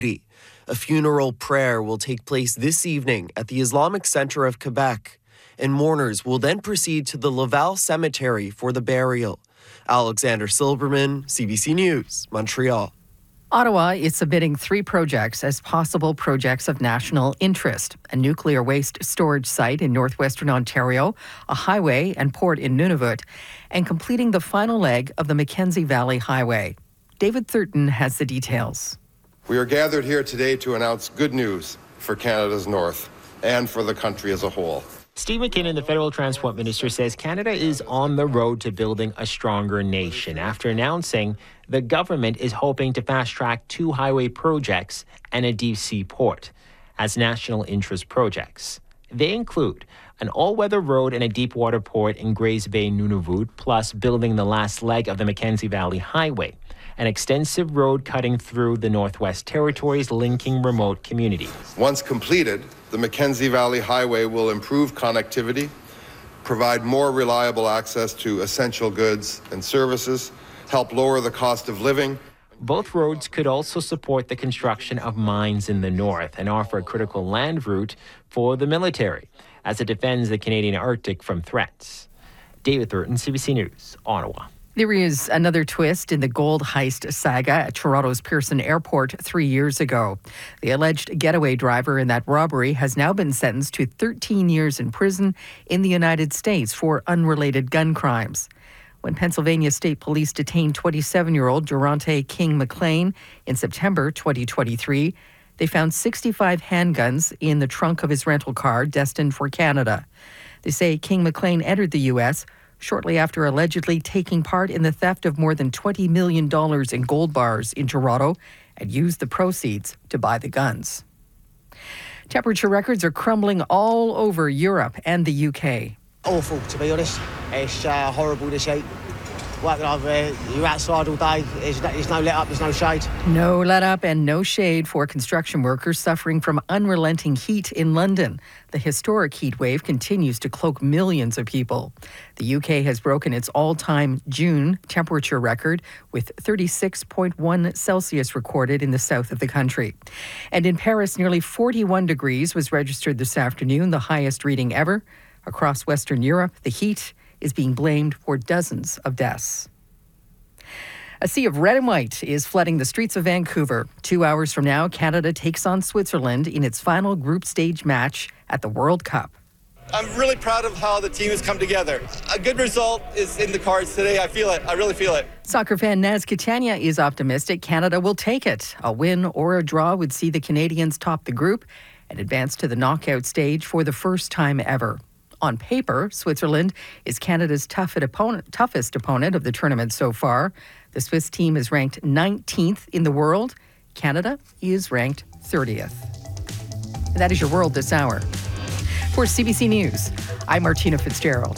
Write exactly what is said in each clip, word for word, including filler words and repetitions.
A funeral prayer will take place this evening at the Islamic Center of Quebec, and mourners will then proceed to the Laval Cemetery for the burial. Alexander Silberman, C B C News, Montreal. Ottawa is submitting three projects as possible projects of national interest: a nuclear waste storage site in northwestern Ontario, a highway and port in Nunavut, and completing the final leg of the Mackenzie Valley Highway. David Thurton has the details. We are gathered here today to announce good news for Canada's North and for the country as a whole. Steve McKinnon, the federal transport minister, says Canada is on the road to building a stronger nation after announcing the government is hoping to fast-track two highway projects and a deep-sea port as national interest projects. They include an all-weather road and a deep-water port in Grays Bay, Nunavut, plus building the last leg of the Mackenzie Valley Highway, an extensive road cutting through the Northwest Territories linking remote communities. Once completed, the Mackenzie Valley Highway will improve connectivity, provide more reliable access to essential goods and services, help lower the cost of living. Both roads could also support the construction of mines in the north and offer a critical land route for the military as it defends the Canadian Arctic from threats. David Thurton, C B C News, Ottawa. There is another twist in the gold heist saga at Toronto's Pearson Airport three years ago. The alleged getaway driver in that robbery has now been sentenced to thirteen years in prison in the United States for unrelated gun crimes. When Pennsylvania State Police detained twenty-seven-year-old Durante King McLean in September twenty twenty-three, they found sixty-five handguns in the trunk of his rental car destined for Canada. They say King McLean entered the U S shortly after allegedly taking part in the theft of more than twenty million dollars in gold bars in Toronto and used the proceeds to buy the guns. Temperature records are crumbling all over Europe and the U K. Awful, to be honest. It's uh, horrible this heat. Working over here, you're outside all day. There's no, there's no let up, there's no shade. No let up and no shade for construction workers suffering from unrelenting heat in London. The historic heat wave continues to cloak millions of people. The U K has broken its all-time June temperature record with thirty-six point one Celsius recorded in the south of the country. And in Paris, nearly forty-one degrees was registered this afternoon, the highest reading ever. Across Western Europe, the heat is being blamed for dozens of deaths. A sea of red and white is flooding the streets of Vancouver. Two hours from now, Canada takes on Switzerland in its final group stage match at the World Cup. I'm really proud of how the team has come together. A good result is in the cards today. I feel it. I really feel it. Soccer fan Naz Catania is optimistic Canada will take it. A win or a draw would see the Canadians top the group and advance to the knockout stage for the first time ever. On paper, Switzerland is Canada's toughest opponent, toughest opponent of the tournament so far. The Swiss team is ranked nineteenth in the world. Canada is ranked thirtieth. And that is your world this hour. For C B C News, I'm Martina Fitzgerald.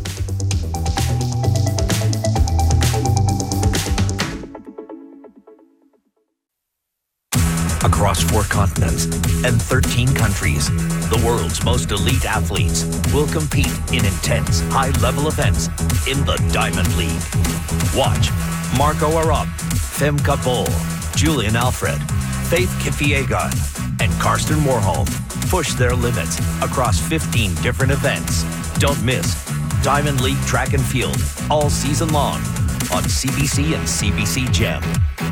Across four continents and thirteen countries, the world's most elite athletes will compete in intense, high-level events in the Diamond League. Watch Marco Arop, Femke Bol, Julian Alfred, Faith Kipyegon, and Karsten Warholm push their limits across fifteen different events. Don't miss Diamond League Track and Field all season long on C B C and C B C Gem.